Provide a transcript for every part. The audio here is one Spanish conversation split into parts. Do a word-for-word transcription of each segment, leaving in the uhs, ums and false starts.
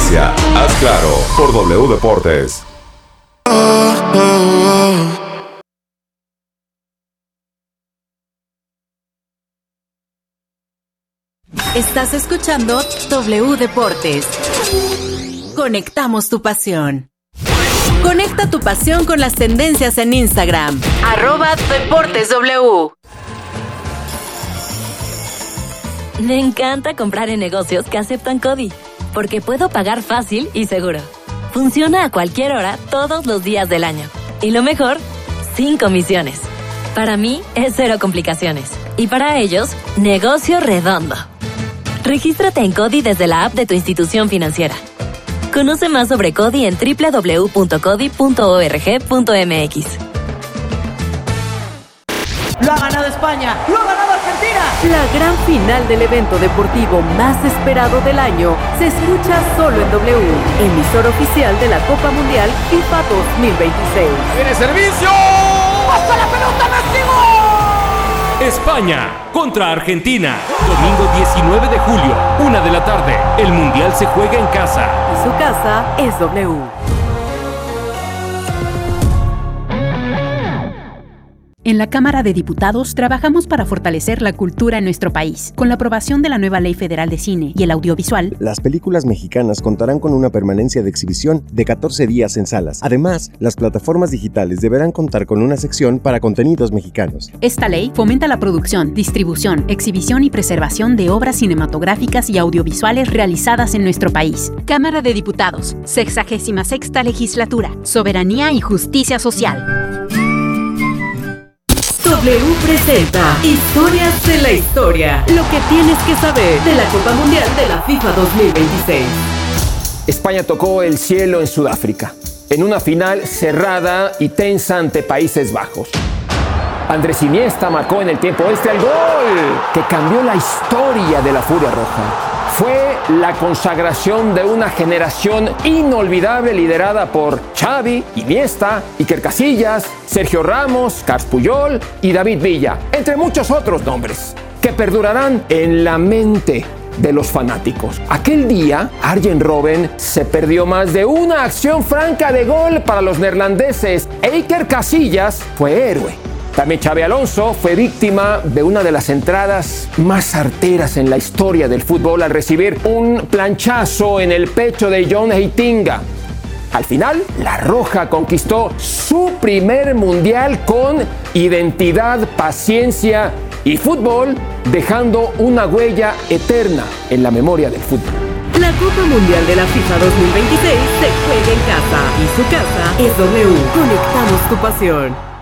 noticia, haz claro, por W Deportes. Estás escuchando W Deportes. Conectamos tu pasión. Conecta tu pasión con las tendencias en Instagram. Arroba Deportes W. Me encanta comprar en negocios que aceptan CODI, porque puedo pagar fácil y seguro. Funciona a cualquier hora, todos los días del año. Y lo mejor, sin comisiones. Para mí, es cero complicaciones. Y para ellos, negocio redondo. Regístrate en CODI desde la app de tu institución financiera. Conoce más sobre CODI en doble u doble u doble u punto codi punto org punto m x. ¡Lo ha ganado España! ¡Lo ha ganado Argentina! La gran final del evento deportivo más esperado del año se escucha solo en W, emisor oficial de la Copa Mundial FIFA dos mil veintiséis. ¡Viene servicio! ¡Pasa la pelota, Messi! España contra Argentina. Domingo diecinueve de julio, una de la tarde. El Mundial se juega en casa. Y su casa es W. En la Cámara de Diputados trabajamos para fortalecer la cultura en nuestro país. Con la aprobación de la nueva Ley Federal de Cine y el Audiovisual, las películas mexicanas contarán con una permanencia de exhibición de catorce días en salas. Además, las plataformas digitales deberán contar con una sección para contenidos mexicanos. Esta ley fomenta la producción, distribución, exhibición y preservación de obras cinematográficas y audiovisuales realizadas en nuestro país. Cámara de Diputados, sexagésima sexta legislatura, soberanía y justicia social. W presenta Historias de la Historia. Lo que tienes que saber de la Copa Mundial de la FIFA dos mil veintiséis. España tocó el cielo en Sudáfrica, en una final cerrada y tensa ante Países Bajos. Andrés Iniesta marcó en el tiempo extra el gol que cambió la historia de la Furia Roja. Fue la consagración de una generación inolvidable liderada por Xavi, Iniesta, Iker Casillas, Sergio Ramos, Carles Puyol y David Villa, entre muchos otros nombres, que perdurarán en la mente de los fanáticos. Aquel día, Arjen Robben se perdió más de una acción franca de gol para los neerlandeses e Iker Casillas fue héroe. También Xabi Alonso fue víctima de una de las entradas más certeras en la historia del fútbol al recibir un planchazo en el pecho de John Heitinga. Al final, la Roja conquistó su primer mundial con identidad, paciencia y fútbol, dejando una huella eterna en la memoria del fútbol. La Copa Mundial de la FIFA dos mil veintiséis se juega en casa y su casa es W. Conectamos tu pasión.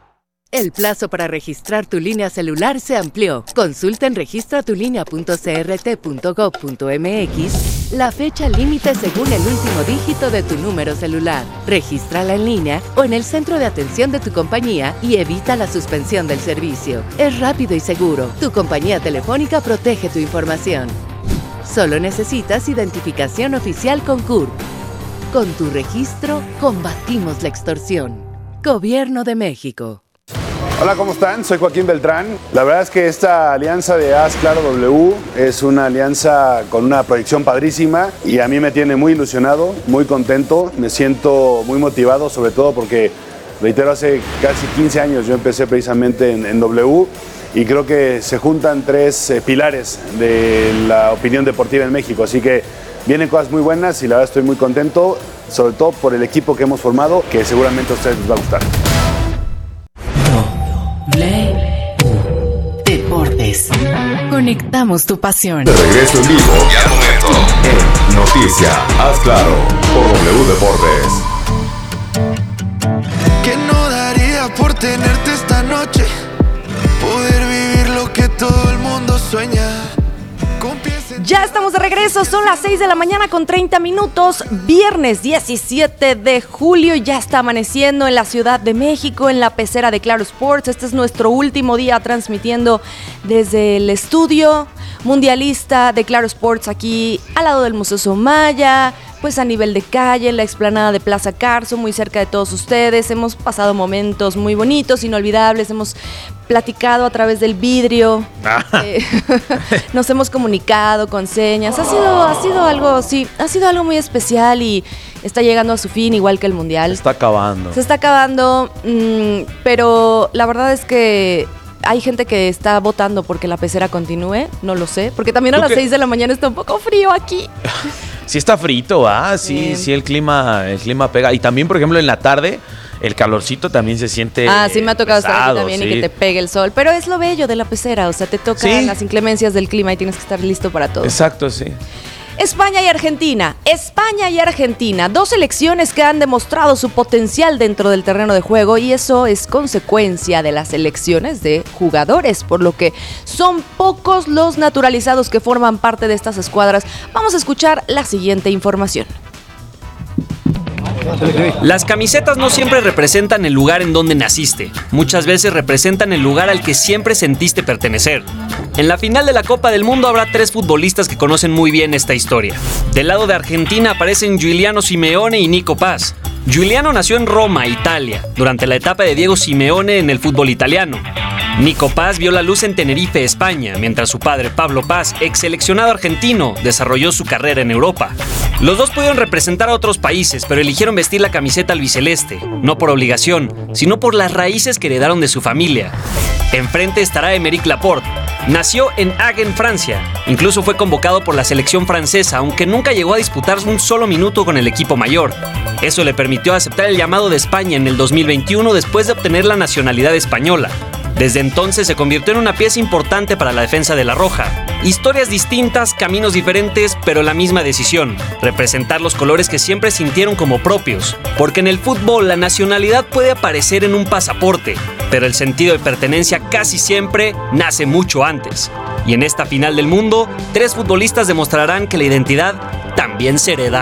El plazo para registrar tu línea celular se amplió. Consulta en registra tu línea punto c r t punto gov punto m x la fecha límite según el último dígito de tu número celular. Regístrala en línea o en el centro de atención de tu compañía y evita la suspensión del servicio. Es rápido y seguro. Tu compañía telefónica protege tu información. Solo necesitas identificación oficial con C U R P. Con tu registro, combatimos la extorsión. Gobierno de México. Hola, ¿cómo están? Soy Joaquín Beltrán. La verdad es que esta alianza de Haz Claro W es una alianza con una proyección padrísima y a mí me tiene muy ilusionado, muy contento, me siento muy motivado, sobre todo porque, reitero, hace casi quince años yo empecé precisamente en, en W y creo que se juntan tres eh, pilares de la opinión deportiva en México, así que vienen cosas muy buenas y la verdad estoy muy contento, sobre todo por el equipo que hemos formado, que seguramente a ustedes les va a gustar. Deportes. Conectamos tu pasión. De regreso en vivo y al momento en Noticia, haz claro, por W Deportes. ¿Qué no daría por tenerte esta noche? Poder vivir lo que todo el mundo sueña. Ya estamos de regreso, son las seis de la mañana con treinta minutos, viernes diecisiete de julio, ya está amaneciendo en la Ciudad de México, en la pecera de Claro Sports. Este es nuestro último día transmitiendo desde el estudio mundialista de Claro Sports aquí al lado del Museo Soumaya, pues a nivel de calle, en la explanada de Plaza Carso, muy cerca de todos ustedes. Hemos pasado momentos muy bonitos, inolvidables, hemos platicado a través del vidrio, ah. eh, nos hemos comunicado con señas. Ha sido, ha sido algo, sí, ha sido algo muy especial y está llegando a su fin, igual que el Mundial. Se está acabando. Se está acabando, mmm, pero la verdad es que hay gente que está votando porque la pecera continúe, no lo sé, porque también a las seis de la mañana está un poco frío aquí. Sí está frito, ¿ah? Sí, sí, sí, el clima, el clima pega. Y también, por ejemplo, en la tarde, el calorcito también se siente Ah, sí me ha tocado pesado, estar aquí también sí. y que te pegue el sol. Pero es lo bello de la pecera, o sea, te tocan sí. las inclemencias del clima y tienes que estar listo para todo. Exacto, sí. España y Argentina. España y Argentina, dos selecciones que han demostrado su potencial dentro del terreno de juego y eso es consecuencia de las elecciones de jugadores, por lo que son pocos los naturalizados que forman parte de estas escuadras. Vamos a escuchar la siguiente información. Las camisetas no siempre representan el lugar en donde naciste. Muchas veces representan el lugar al que siempre sentiste pertenecer. En la final de la Copa del Mundo habrá tres futbolistas que conocen muy bien esta historia. Del lado de Argentina aparecen Giuliano Simeone y Nico Paz. Giuliano nació en Roma, Italia, durante la etapa de Diego Simeone en el fútbol italiano. Nico Paz vio la luz en Tenerife, España, mientras su padre, Pablo Paz, ex seleccionado argentino, desarrolló su carrera en Europa. Los dos pudieron representar a otros países, pero eligieron vestir la camiseta albiceleste, no por obligación, sino por las raíces que heredaron de su familia. Enfrente estará Aymeric Laporte. Nació en Hagen, Francia. Incluso fue convocado por la selección francesa, aunque nunca llegó a disputar un solo minuto con el equipo mayor. Eso le permitió aceptar el llamado de España en el dos mil veintiuno después de obtener la nacionalidad española. Desde entonces se convirtió en una pieza importante para la defensa de la Roja. Historias distintas, caminos diferentes, pero la misma decisión: representar los colores que siempre sintieron como propios. Porque en el fútbol la nacionalidad puede aparecer en un pasaporte, pero el sentido de pertenencia casi siempre nace mucho antes. Y en esta final del mundo, tres futbolistas demostrarán que la identidad también se hereda.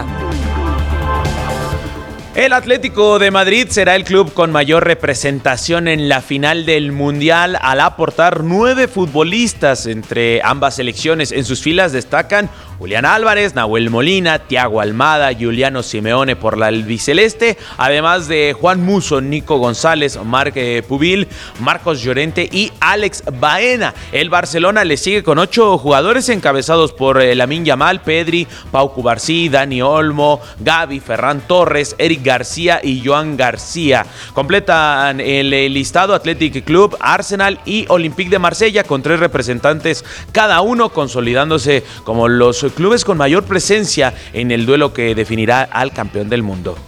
El Atlético de Madrid será el club con mayor representación en la final del Mundial al aportar nueve futbolistas entre ambas selecciones. En sus filas destacan Julián Álvarez, Nahuel Molina, Thiago Almada, Giuliano Simeone por la albiceleste, además de Juan Musso, Nico González, Marc Pubil, Marcos Llorente y Alex Baena. El Barcelona le sigue con ocho jugadores encabezados por Lamine Yamal, Pedri, Pau Cubarsí, Dani Olmo, Gavi, Ferran Torres, Eric García y Joan García. Completan el listado Athletic Club, Arsenal y Olympique de Marsella con tres representantes cada uno, consolidándose como los clubes con mayor presencia en el duelo que definirá al campeón del mundo.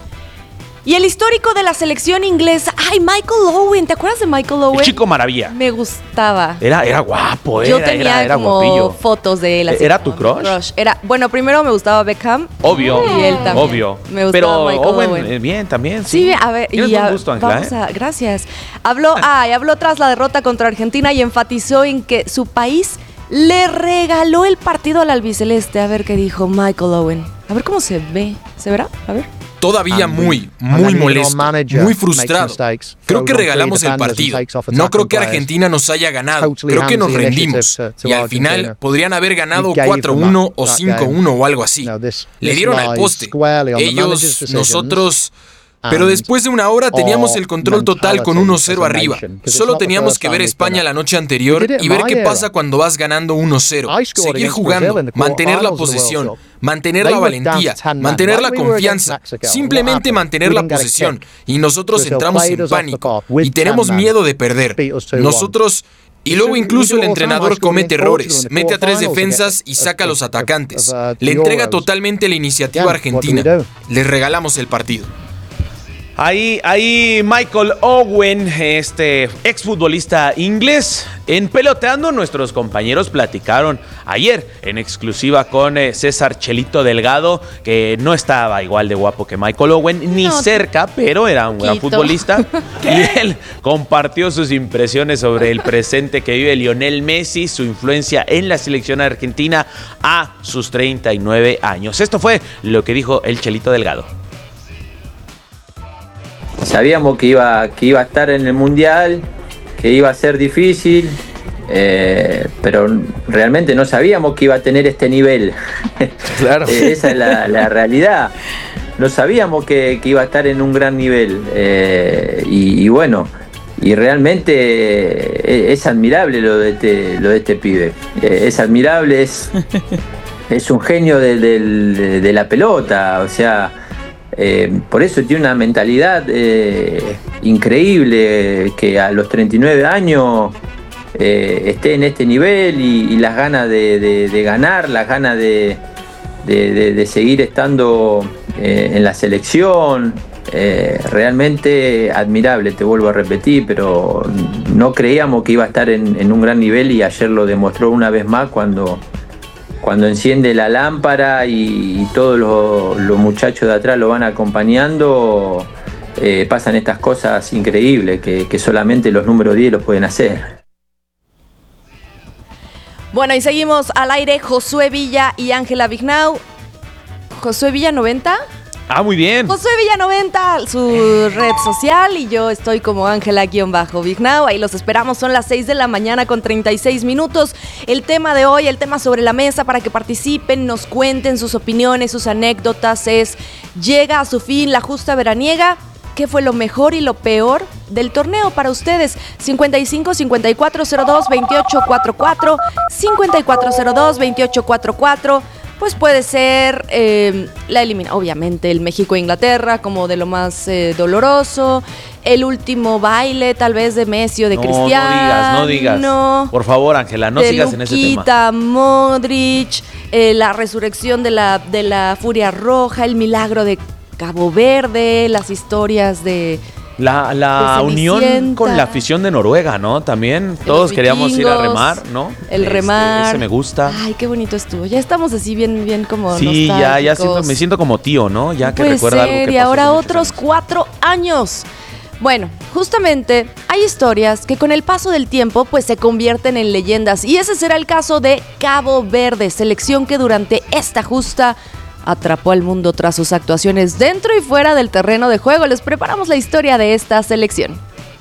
Y el histórico de la selección inglesa, ay, Michael Owen, ¿te acuerdas de Michael Owen? El chico maravilla. Me gustaba. Era, era guapo, era, Yo tenía era, era como guapillo. fotos de él. Así ¿Era tu crush? crush? Era, bueno, primero me gustaba Beckham. Obvio, y él también. obvio. Me gustaba Pero Michael Owen, Owen. Eh, bien, también. Sí, sí a ver. Tienes y buen a, gusto, Ángela, vamos ¿eh? a, gracias. Habló, ah, y habló tras la derrota contra Argentina y enfatizó en que su país le regaló el partido al albiceleste. A ver qué dijo Michael Owen. A ver cómo se ve. ¿Se verá? A ver. Todavía muy, muy molesto, muy frustrado. Creo que regalamos el partido. No creo que Argentina nos haya ganado. Creo que nos rendimos. Y al final podrían haber ganado cuatro uno o cinco uno o algo así. Le dieron al poste. Ellos, nosotros... Pero después de una hora teníamos el control total con uno cero arriba. Solo teníamos que ver España la noche anterior y ver qué pasa cuando vas ganando uno cero. Seguir jugando, mantener la posesión, mantener la valentía, mantener la confianza, simplemente mantener la posesión. Y nosotros entramos en pánico y tenemos miedo de perder. Nosotros... Y luego incluso el entrenador comete errores, mete a tres defensas y saca a los atacantes. Le entrega totalmente la iniciativa a Argentina. Les regalamos el partido. Ahí, ahí Michael Owen, este exfutbolista inglés. En Peloteando, nuestros compañeros platicaron ayer en exclusiva con eh, César Chelito Delgado, que no estaba igual de guapo que Michael Owen, ni no, cerca, pero era un poquito. gran futbolista. Y él compartió sus impresiones sobre el presente que vive Lionel Messi, su influencia en la selección argentina a sus treinta y nueve años. Esto fue lo que dijo el Chelito Delgado. Sabíamos que iba, que iba a estar en el Mundial, que iba a ser difícil, Eh, pero realmente no sabíamos que iba a tener este nivel. Claro. eh, esa es la, la realidad. No sabíamos que, que iba a estar en un gran nivel. Eh, y, y bueno, y realmente eh, es admirable lo de este, lo de este pibe. Eh, es admirable, es, es un genio de, de, de, de la pelota. O sea, eh, por eso tiene una mentalidad eh, increíble, que a los treinta y nueve años Eh, esté en este nivel y, y las ganas de, de, de ganar, las ganas de, de, de, de seguir estando eh, en la selección. Eh, realmente admirable, te vuelvo a repetir, pero no creíamos que iba a estar en, en un gran nivel y ayer lo demostró una vez más cuando, cuando enciende la lámpara y, y todos los, los muchachos de atrás lo van acompañando. Eh, pasan estas cosas increíbles que, que solamente los números diez los pueden hacer. Bueno, y seguimos al aire. Josué Villa y Ángela Vignau. Josué Villa noventa. Ah, muy bien. Josué Villa noventa, su red social, y yo estoy como Ángela-Vignau. Ahí los esperamos, son las seis de la mañana con treinta y seis minutos. El tema de hoy, el tema sobre la mesa para que participen, nos cuenten sus opiniones, sus anécdotas es: llega a su fin la justa veraniega. ¿Qué fue lo mejor y lo peor del torneo para ustedes? cincuenta y cinco, cincuenta y cuatro cero dos, veintiocho cuarenta y cuatro, cincuenta y cuatro cero dos, veintiocho cuarenta y cuatro. Pues puede ser eh, la elimina, obviamente, el México-Inglaterra como de lo más eh, doloroso. El último baile, tal vez, de Messi o de no, Cristiano. No digas, no digas. No. Por favor, Ángela, no de sigas en ese tema. Luquita Modric, eh, la resurrección de la, de la Furia Roja, el milagro de Cabo Verde, las historias de la, la de unión con la afición de Noruega, ¿no? También todos queríamos ir a remar, ¿no? El este, remar. Ese me gusta. Ay, qué bonito estuvo. Ya estamos así bien, bien como sí, ya, ya siento, me siento como tío, ¿no? Ya que Puede recuerda ser, algo que y pasó ahora hace otros cuatro años. Bueno, justamente hay historias que con el paso del tiempo pues se convierten en leyendas, y ese será el caso de Cabo Verde, selección que durante esta justa atrapó al mundo tras sus actuaciones dentro y fuera del terreno de juego. Les preparamos la historia de esta selección.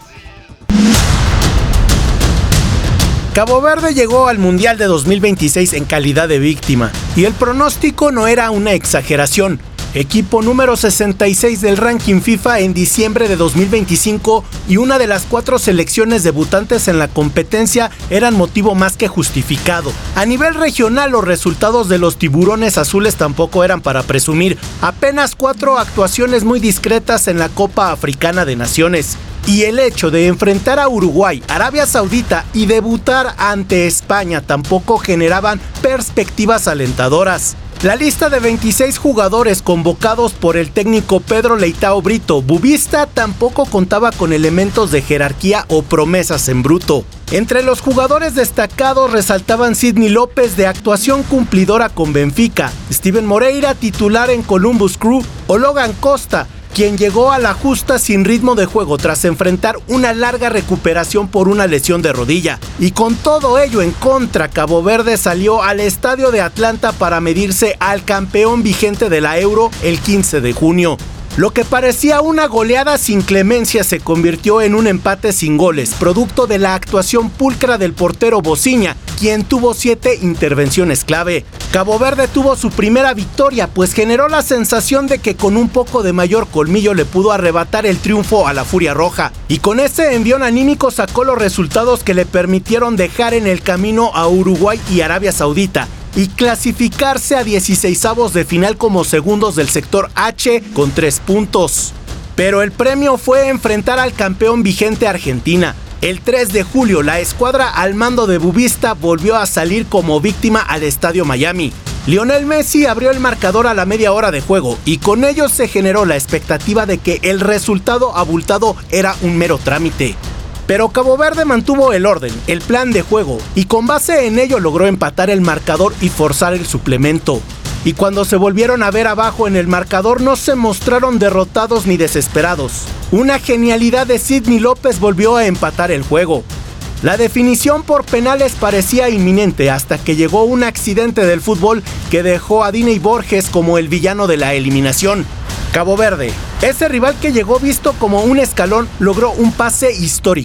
Cabo Verde llegó al Mundial de dos mil veintiséis en calidad de víctima, y el pronóstico no era una exageración. Equipo número sesenta y seis del ranking FIFA en diciembre de dos mil veinticinco y una de las cuatro selecciones debutantes en la competencia eran motivo más que justificado. A nivel regional, los resultados de los tiburones azules tampoco eran para presumir. Apenas cuatro actuaciones muy discretas en la Copa Africana de Naciones. Y el hecho de enfrentar a Uruguay, Arabia Saudita y debutar ante España tampoco generaban perspectivas alentadoras. La lista de veintiséis jugadores convocados por el técnico Pedro Leitao Brito Bubista tampoco contaba con elementos de jerarquía o promesas en bruto. Entre los jugadores destacados resaltaban Sidney López, de actuación cumplidora con Benfica, Steven Moreira, titular en Columbus Crew, o Logan Costa, quien llegó a la justa sin ritmo de juego tras enfrentar una larga recuperación por una lesión de rodilla. Y con todo ello en contra, Cabo Verde salió al estadio de Atlanta para medirse al campeón vigente de la Euro el quince de junio. Lo que parecía una goleada sin clemencia se convirtió en un empate sin goles, producto de la actuación pulcra del portero Bociña, quien tuvo siete intervenciones clave. Cabo Verde tuvo su primera victoria, pues generó la sensación de que con un poco de mayor colmillo le pudo arrebatar el triunfo a la Furia Roja, y con ese envión anímico sacó los resultados que le permitieron dejar en el camino a Uruguay y Arabia Saudita, y clasificarse a dieciseisavos de final como segundos del sector H con tres puntos. Pero el premio fue enfrentar al campeón vigente Argentina. El tres de julio, la escuadra al mando de Bubista volvió a salir como víctima al Estadio Miami. Lionel Messi abrió el marcador a la media hora de juego, y con ello se generó la expectativa de que el resultado abultado era un mero trámite. Pero Cabo Verde mantuvo el orden, el plan de juego, y con base en ello logró empatar el marcador y forzar el suplemento. Y cuando se volvieron a ver abajo en el marcador, no se mostraron derrotados ni desesperados. Una genialidad de Sidney López volvió a empatar el juego. La definición por penales parecía inminente hasta que llegó un accidente del fútbol que dejó a Diney Borges como el villano de la eliminación. Cabo Verde, ese rival que llegó visto como un escalón, logró un pase histórico.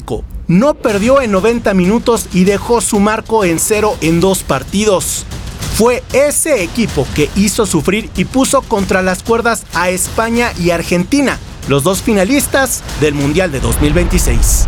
no perdió en noventa minutos y dejó su marco en cero en dos partidos. Fue ese equipo que hizo sufrir y puso contra las cuerdas a España y Argentina, los dos finalistas del Mundial de dos mil veintiséis.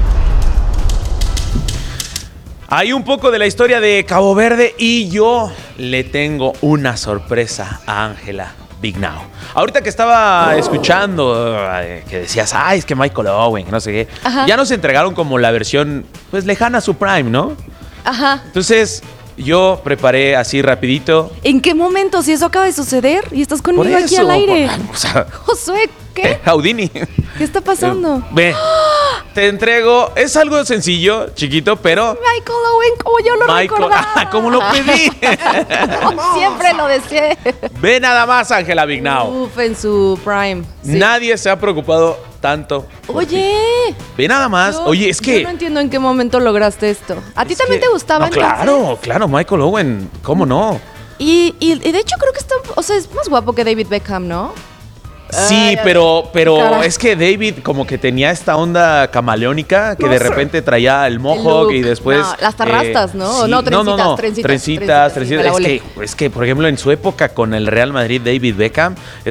Hay un poco de la historia de Cabo Verde y yo le tengo una sorpresa a Ángela Vignau. Ahorita que estaba escuchando eh, que decías, ay, es que Michael Owen, no sé qué, Ajá. ya nos entregaron como la versión pues lejana a su prime, ¿no? Ajá. Entonces yo preparé así rapidito. ¿En qué momento? Si eso acaba de suceder y estás conmigo eso, aquí al aire. Por, o sea, Josué, ¿qué? Eh, Houdini. ¿Qué está pasando? Eh, ve, te entrego. Es algo sencillo, chiquito, pero. Michael Owen, como yo lo Michael, recordaba. ¿Cómo lo pedí? Siempre lo deseé. Ve nada más, Ángela Vignau. Uf, en su prime. Sí. Nadie se ha preocupado tanto. Oye. Ve nada más. Yo, Oye, es que. Yo no entiendo en qué momento lograste esto. ¿A ti también que, te gustaba? No, claro, claro, Michael Owen. ¿Cómo no? Y, y, y de hecho creo que está. O sea, es más guapo que David Beckham, ¿no? Sí, ay, pero, pero caray. Es que David como que tenía esta onda camaleónica que no, de repente traía el mohawk y después... No, las tarrastas, eh, ¿no? Sí, no, trencitas, no, no, no. trencitas, trencitas, trencitas. trencitas. Es, que, es que, por ejemplo, en su época con el Real Madrid, David Beckham...